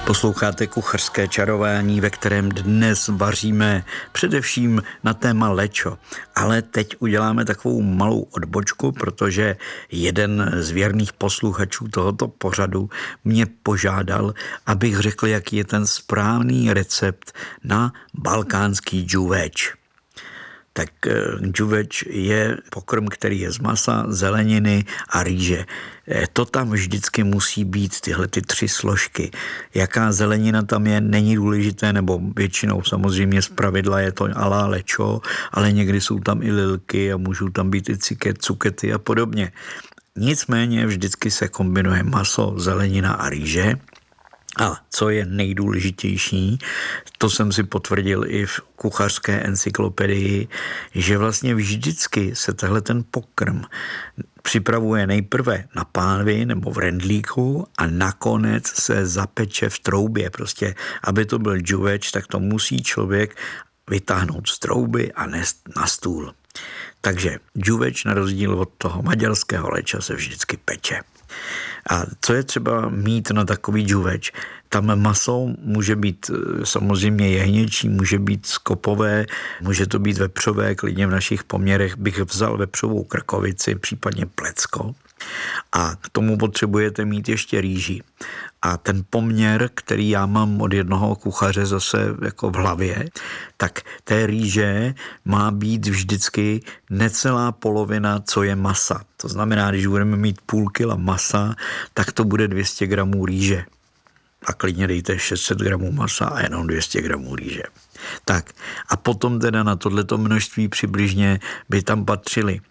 Posloucháte Kuchařské čarování, ve kterém dnes vaříme především na téma lečo. Ale teď uděláme takovou malou odbočku, protože jeden z věrných posluchačů tohoto pořadu mě požádal, abych řekl, jaký je ten správný recept na balkánský džuveč. Tak džuveč je pokrm, který je z masa, zeleniny a rýže. To tam vždycky musí být tyhle ty tři složky. Jaká zelenina tam je, není důležité, nebo většinou samozřejmě zpravidla je to alá lečo, ale někdy jsou tam i lilky a můžou tam být i cukety a podobně. Nicméně vždycky se kombinuje maso, zelenina a rýže. A co je nejdůležitější, to jsem si potvrdil i v kuchařské encyklopedii, že vlastně vždycky se tenhle ten pokrm připravuje nejprve na pánvi nebo v rendlíku a nakonec se zapeče v troubě. Prostě, aby to byl džuveč, tak to musí člověk vytáhnout z trouby a nést na stůl. Takže džuveč na rozdíl od toho maďarského leča se vždycky peče. A co je třeba mít na takový džuveč? Tam maso může být samozřejmě jehněčí, může být skopové, může to být vepřové, klidně v našich poměrech bych vzal vepřovou krkovici, případně plecko. A k tomu potřebujete mít ještě rýži. A ten poměr, který já mám od jednoho kuchaře zase jako v hlavě, tak té rýže má být vždycky necelá polovina, co je masa. To znamená, když budeme mít půl kila masa, tak to bude 200 gramů rýže. A klidně dejte 600 gramů masa a jenom 200 gramů rýže. Tak a potom teda na tohleto množství přibližně by tam patřily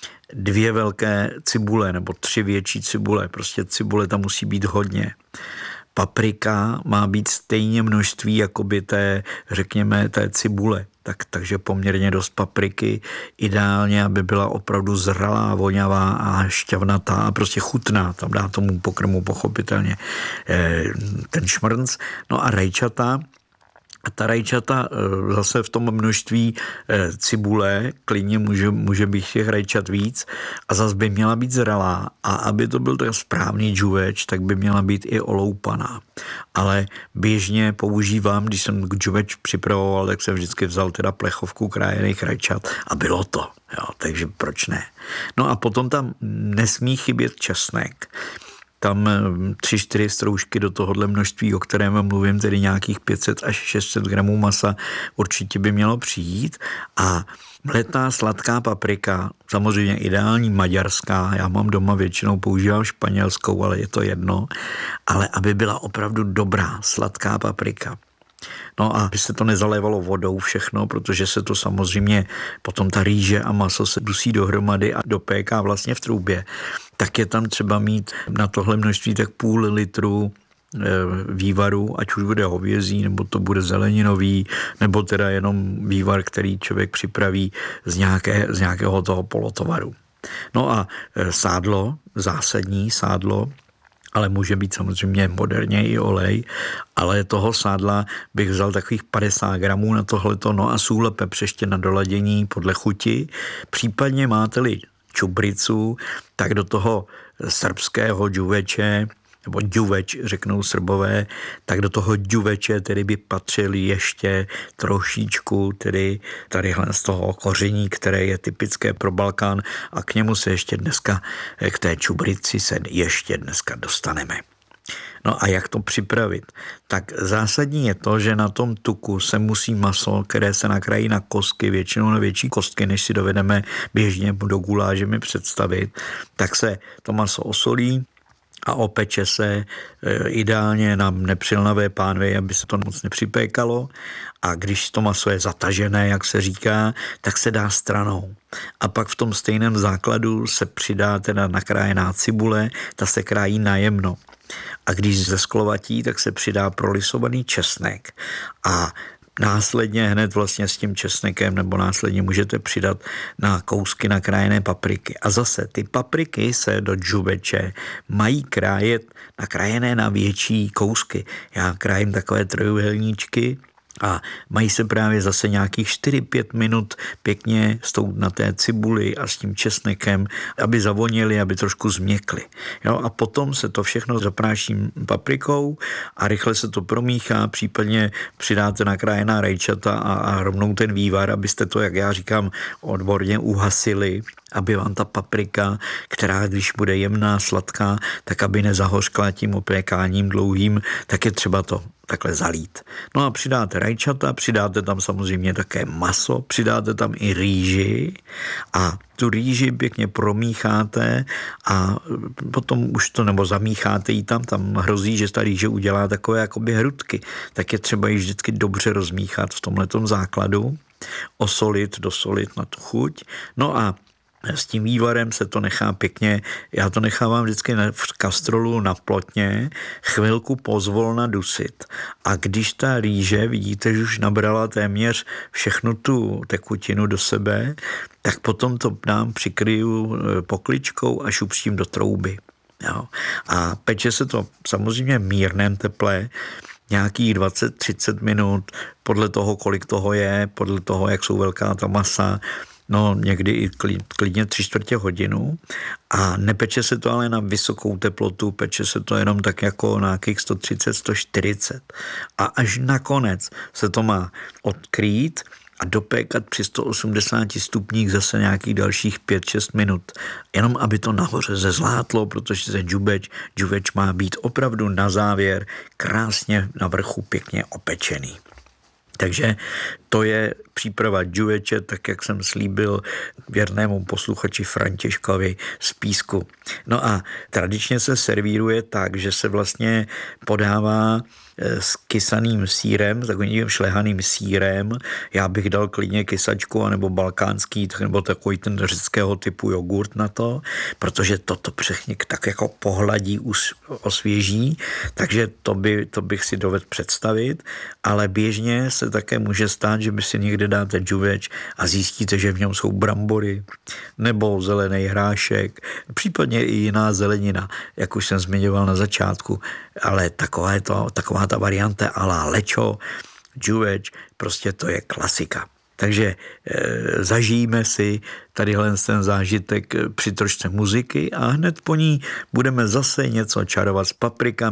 2 velké cibule nebo 3 větší cibule. Prostě cibule tam musí být hodně. Paprika má být stejně množství jako by té cibule. Takže poměrně dost papriky. Ideálně, aby byla opravdu zralá, voňavá a šťavnatá a prostě chutná. Tam dá tomu pokrmu pochopitelně ten šmrnc. No a rajčata. A ta rajčata zase v tom množství cibule, klidně může být těch rajčat víc a zase by měla být zralá a aby to byl ten správný džuveč, tak by měla být i oloupaná. Ale běžně používám, když jsem džuveč připravoval, tak jsem vždycky vzal teda plechovku krájených rajčat a bylo to. Jo, takže proč ne? No a potom tam nesmí chybět česnek. Tam 3-4 stroužky do tohohle množství, o kterém mluvím, tedy nějakých 500 až 600 gramů masa, určitě by mělo přijít. A mletá sladká paprika, samozřejmě ideální maďarská, já mám doma většinou používám španělskou, ale je to jedno, ale aby byla opravdu dobrá sladká paprika. No a aby se to nezalévalo vodou všechno, protože se to samozřejmě potom ta rýže a maso se dusí dohromady a dopéká vlastně v troubě, tak je tam třeba mít na tohle množství tak půl litru vývaru, ať už bude hovězí, nebo to bude zeleninový, nebo teda jenom vývar, který člověk připraví z nějakého toho polotovaru. No a sádlo, zásadní sádlo, ale může být samozřejmě moderně i olej, ale toho sádla bych vzal takových 50 gramů na tohleto, no a sůl a pepř ještě na doladění podle chuti. Případně máte-li čubricu, tak do toho srbského džuveče, nebo džuveč, řeknou Srbové, tak do toho džuveče tedy by patřil ještě trošičku tedy tadyhle z toho koření, které je typické pro Balkán a k němu se ještě dneska, k té čubrici se ještě dneska dostaneme. No a jak to připravit? Tak zásadní je to, že na tom tuku se musí maso, které se nakrájí na kostky, většinou na větší kostky, než si dovedeme běžně do guláže mi představit, tak se to maso osolí a opeče se ideálně na nepřilnavé pánvi, aby se to moc nepřipékalo. A když to maso je zatažené, jak se říká, tak se dá stranou. A pak v tom stejném základu se přidá teda nakrájená cibule, ta se krájí najemno. A když zesklovatí, tak se přidá prolisovaný česnek a následně hned vlastně s tím česnekem nebo následně můžete přidat na kousky nakrájené papriky. A zase ty papriky se do džuveče mají nakrájené na větší kousky. Já krájím takové trojúhelníčky A mají se právě zase nějakých 4-5 minut pěkně stout na té cibuli a s tím česnekem, aby zavonili, aby trošku změkli. Jo, a potom se to všechno zapráším paprikou a rychle se to promíchá, případně přidáte nakrájená rajčata a rovnou ten vývar, abyste to, jak já říkám, odborně uhasili, aby vám ta paprika, která když bude jemná, sladká, tak aby nezahořkla tím opékáním dlouhým, tak je třeba to takhle zalít. No a přidáte rajčata, přidáte tam samozřejmě také maso, přidáte tam i rýži a tu rýži pěkně promícháte a potom už to nebo zamícháte ji tam hrozí, že ta rýže udělá takové jakoby hrudky, tak je třeba ji vždycky dobře rozmíchat v tomhletom základu, osolit, dosolit na tu chuť. No a s tím vývarem se to nechá pěkně, já to nechávám vždycky v kastrolu na plotně, chvilku pozvolna dusit. A když ta rýže, vidíte, že už nabrala téměř všechnu tu tekutinu do sebe, tak potom to dám, přikryju pokličkou a šupřím do trouby. Jo. A peče se to samozřejmě v mírném teple, nějakých 20-30 minut, podle toho, kolik toho je, podle toho, jak jsou velká ta masa, no někdy i klidně 3/4 hodinu a nepeče se to ale na vysokou teplotu, peče se to jenom tak jako na nějakých 130-140 a až nakonec se to má odkrýt a dopékat při 180 stupních zase nějakých dalších 5-6 minut. Jenom aby to nahoře zezlátlo, protože ten džuveč má být opravdu na závěr krásně na vrchu pěkně opečený. Takže to je příprava džuveče, tak jak jsem slíbil věrnému posluchači Františkovi z Písku. No a tradičně se servíruje tak, že se vlastně podává s kysaným sýrem, s takovým šlehaným sýrem. Já bych dal klidně kysačku anebo balkánský, nebo takový ten řeckého typu jogurt na to, protože toto přesně tak jako pohladí, osvěží, takže to bych si dovedl představit, ale běžně se také může stát, že by si někde dáte džuveč a zjistíte, že v něm jsou brambory nebo zelený hrášek, případně i jiná zelenina, jak už jsem zmiňoval na začátku, ale taková ta varianta a la lečo, džuveč, prostě to je klasika. Takže zažijeme si tadyhle ten zážitek při trošce muziky a hned po ní budeme zase něco čarovat s paprikami.